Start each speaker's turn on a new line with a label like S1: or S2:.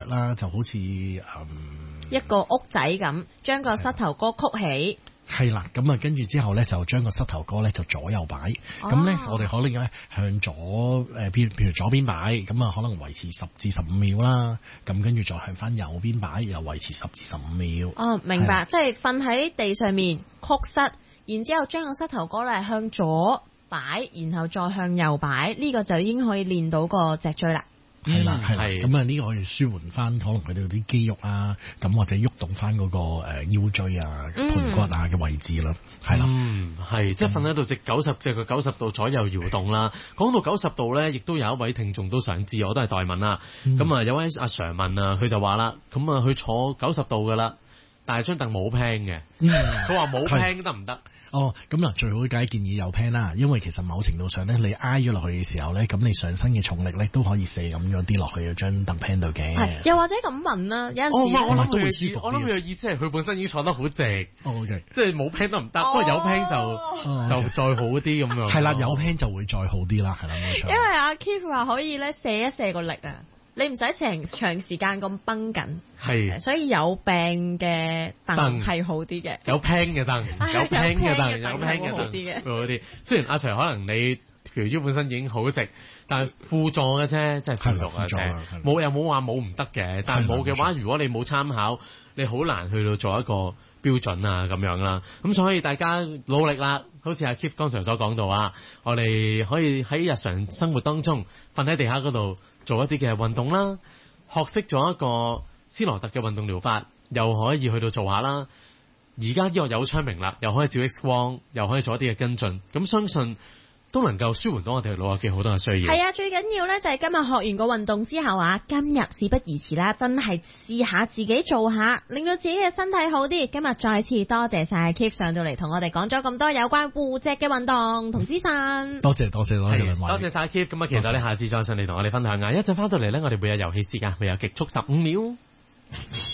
S1: 啦，就好似
S2: 一個屋仔咁，將個膝頭哥曲起。
S1: 係啦，咁啊跟住之後咧，就將個膝頭哥咧就左右擺。咁咧，我哋可能咧向左譬如左邊擺，咁啊可能維持10至15秒啦。咁跟住再向翻右邊擺，又維持10至15秒。
S2: 哦，明白，即係瞓喺地上面曲膝，然之後將個膝頭哥咧向左擺，然後再向右擺，呢個就已經可以練到個脊椎啦。
S1: 係啦，係啦，咁啊呢個可以舒緩翻可能佢哋啲肌肉啊，咁或者喐動翻嗰個腰椎啊、盤骨啊嘅位置啦，係啦，
S3: 係即係瞓喺度直90度左右搖動啦。講到90度咧，亦都有一位聽眾都想知，我都係代問啦。咁啊有位阿 Sir 問啊，佢就話啦，咁啊佢坐90度噶啦，但係張凳冇 pan 嘅，佢話冇 pan 得唔得？
S1: 哦，咁嗱，最好梗係建議有 pan 啦，因為其實某程度上咧，你挨咗落去嘅時候咧，咁你上身嘅重力咧都可以射咁樣跌落去張凳 pan 度嘅。
S2: 係，又或者咁問啦，有陣時
S3: 我諗佢嘅意思係佢本身已經坐得好直，即係冇 pan 都唔得，不過有 pan 就再好啲咁樣。
S1: 係啦，有 pan 就會再好啲啦，係啦，冇錯。
S2: 因為阿 Keith 話可以咧射一射個力啊。你唔使長時間咁繃緊，
S3: 係，
S2: 所以有病嘅凳係好啲嘅，
S3: 有 pan 嘅凳，有 pan 嘅凳，有 pan 嘅
S2: 好啲嘅，
S3: 會好啲。雖然阿 Sir 可能你條腰本身已經好直，但係輔助嘅啫，即係輔助嘅啫，冇又冇話冇唔得嘅。但係冇嘅話，如果你冇參考，你好難去到做一個標準啊咁樣啦。咁所以大家努力啦，好似阿 Keith 剛才所講到啊，我哋可以喺日常生活當中瞓喺地下嗰度做一啲嘅運動啦，學識咗一個斯羅特嘅運動療法，又可以去到做下啦。而家醫學有昌明啦，又可以照 X 光，又可以做一啲嘅跟進，咁相信都能夠舒緩到我哋老友記好多嘅需要。
S2: 係啊，最緊要咧就係今日學完個運動之後啊，今日事不宜遲啦，真係試下自己做下，令到自己嘅身體好啲。今日再次多謝晒 Keith 上到嚟同我哋講咗咁多有關護脊嘅運動同資訊。
S1: 多謝
S3: 多謝晒 Keith。咁啊，期待你下次再上嚟同我哋分享啊！一陣翻到嚟咧，我哋會有遊戲時間，會有極速15秒。